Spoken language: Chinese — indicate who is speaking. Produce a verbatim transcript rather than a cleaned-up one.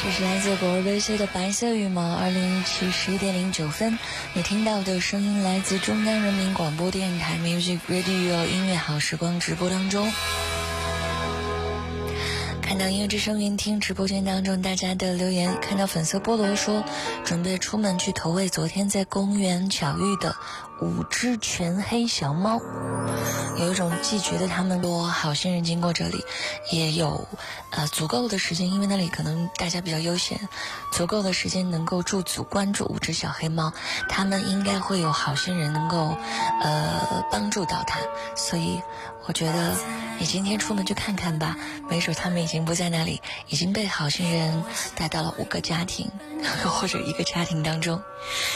Speaker 1: 这是来自果儿 V C 的白色羽毛。二零一七十一点零九分，你听到的声音来自中央人民广播电台 Music Radio 音乐好时光直播当中。看到音乐之声云听直播间当中大家的留言，看到粉色菠萝说准备出门去投喂昨天在公园巧遇的五只全黑小猫，有一种既觉得他们多好心人经过这里，也有呃足够的时间，因为那里可能大家比较悠闲，足够的时间能够驻足关注五只小黑猫，他们应该会有好心人能够呃帮助到它，所以我觉得你今天出门去看看吧，没准他们已经不在那里，已经被好心人带到了五个家庭或者一个家庭当中。